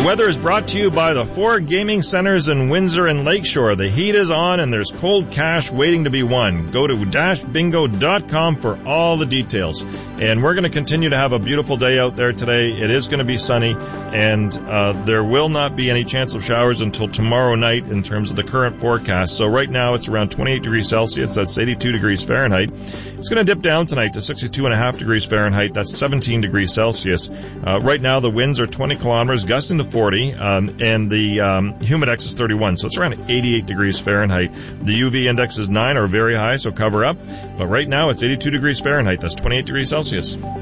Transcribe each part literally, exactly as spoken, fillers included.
The weather is brought to you by the four gaming centers in Windsor and Lakeshore. The heat is on and there's cold cash waiting to be won. Go to dash bingo dot com for all the details. And we're going to continue to have a beautiful day out there today. It is going to be sunny, and uh, there will not be any chance of showers until tomorrow night in terms of the current forecast. So right now it's around twenty-eight degrees Celsius. That's eighty-two degrees Fahrenheit. It's going to dip down tonight to sixty-two and a half degrees Fahrenheit. That's seventeen degrees Celsius. Uh, right now the winds are twenty kilometers, gusting to forty, um, and the um, humidex is thirty-one, so it's around eighty-eight degrees Fahrenheit. The U V index is nine, or very high, so cover up. But right now it's eighty-two degrees Fahrenheit. That's twenty-eight degrees Celsius.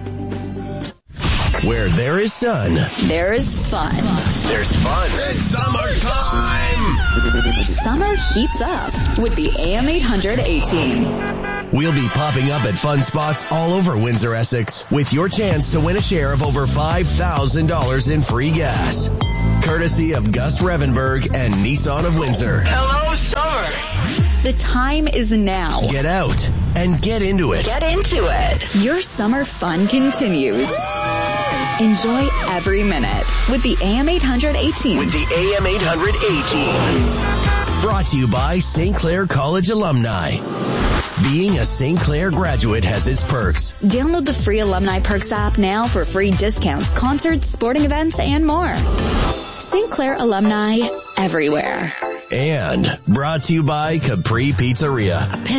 Where there is sun, there is fun. There's fun. It's summertime! Summer heats up with the A M eight hundred A-Team. We'll be popping up at fun spots all over Windsor, Essex, with your chance to win a share of over five thousand dollars in free gas. Courtesy of Gus Revenberg and Nissan of Windsor. Hello, summer. The time is now. Get out and get into it. Get into it. Your summer fun continues. Enjoy every minute with the A M eight hundred A-Team. With the A M eight hundred A-Team. Brought to you by Saint Clair College alumni. Being a Saint Clair graduate has its perks. Download the free Alumni Perks app now for free discounts, concerts, sporting events, and more. Saint Clair alumni everywhere. And brought to you by Capri Pizzeria.